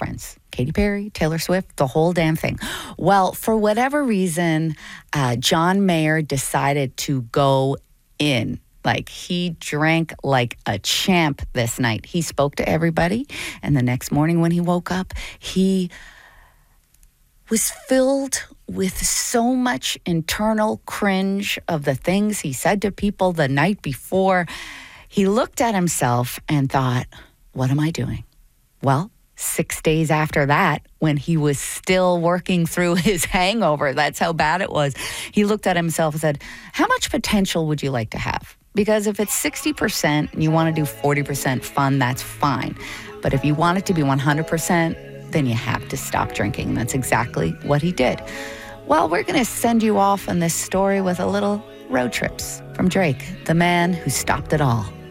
girlfriends. Katy Perry, Taylor Swift, the whole damn thing. Well, for whatever reason, John Mayer decided to go in. Like, he drank like a champ this night. He spoke to everybody, and the next morning when he woke up, he was filled with so much internal cringe of the things he said to people the night before. He looked at himself and thought, what am I doing? Well, 6 days after that, when he was still working through his hangover, that's how bad it was, he looked at himself and said, how much potential would you like to have? Because if it's 60% and you want to do 40% fun, that's fine. But if you want it to be 100%, then you have to stop drinking. That's exactly what he did. Well, we're going to send you off on this story with a little road trips from Drake, the man who stopped it all.